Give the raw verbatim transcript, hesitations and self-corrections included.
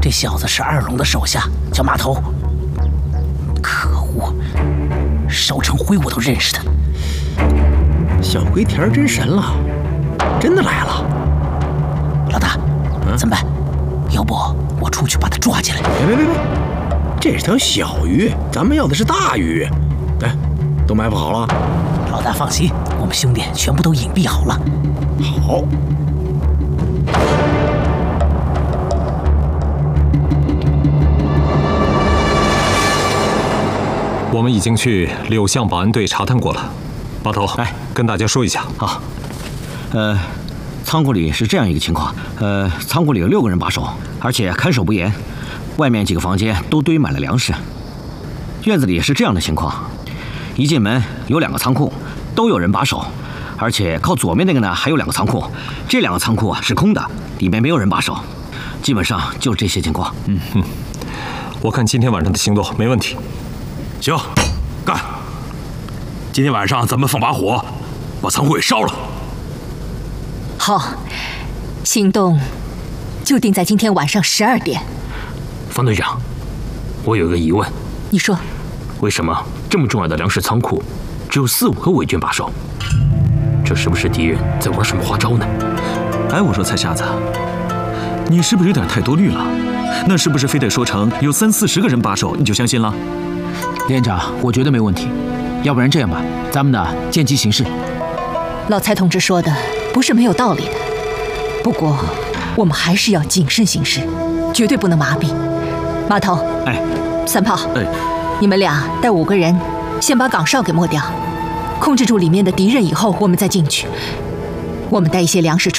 这小子是二龙的手下，叫马头。可恶，烧成灰我都认识他。 小龟田真神了，真的来了。 老大，嗯、怎么办？要不我出去把他抓起来？ 别别别别，这是条小鱼，咱们要的是大鱼。哎，都埋伏好了。 老大放心，我们兄弟全部都隐蔽好了。 好。 我们已经去柳巷保安队查探过了。把头，哎，跟大家说一下。 好。呃，仓库里是这样一个情况。呃，仓库里有六个人把守，而且看守不严，外面几个房间都堆满了粮食。院子里也是这样的情况。一进门有两个仓库，都有人把守，而且靠左面那个呢还有两个仓库，这两个仓库啊是空的，里面没有人把守。基本上就是这些情况。 嗯哼，我看今天晚上的行动没问题。 行，干！今天晚上咱们放把火，把仓库给烧了。 好，行动就定在今天晚上十二点。 方队长，我有一个疑问。 你说， 为什么这么重要的粮食仓库只有四五个伪军把守？这是不是敌人在玩什么花招呢？ 哎，我说菜瞎子，你是不是有点太多虑了？那是不是非得说成有三四十个人把守你就相信了？ 连长，我觉得没问题。要不然这样吧，咱们呢见机行事。 老蔡同志说的不是没有道理的，不过我们还是要谨慎行事，绝对不能麻痹。马头， 哎， 三炮， 哎， 你们俩带五个人，先把岗哨给抹掉，控制住里面的敌人以后，我们再进去。我们带一些粮食出